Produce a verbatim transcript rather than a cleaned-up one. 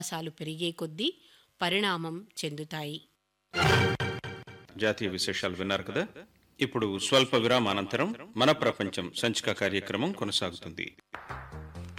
అవకాశాలు పెరిగే కొద్దీ పరిణామం చెందుతాయి. జాతీయ విశేషాలు విన్నారు కదా. ఇప్పుడు స్వల్ప విరామానంతరం మన ప్రపంచం సంచిక కార్యక్రమం కొనసాగుతుంది.